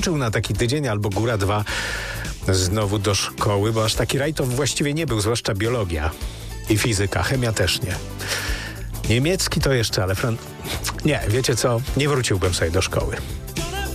wyskoczył na taki tydzień albo góra 2 znowu do szkoły, bo aż taki raj to właściwie nie był, zwłaszcza biologia i fizyka, chemia też nie. Niemiecki to jeszcze, ale nie, wiecie co, nie wróciłbym sobie do szkoły.